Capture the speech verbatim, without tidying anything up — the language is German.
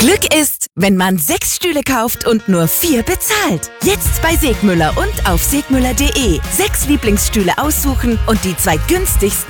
Glück ist, wenn man sechs Stühle kauft und nur vier bezahlt. Jetzt bei Segmüller und auf segmüller punkt de. Sechs Lieblingsstühle aussuchen und die zwei günstigsten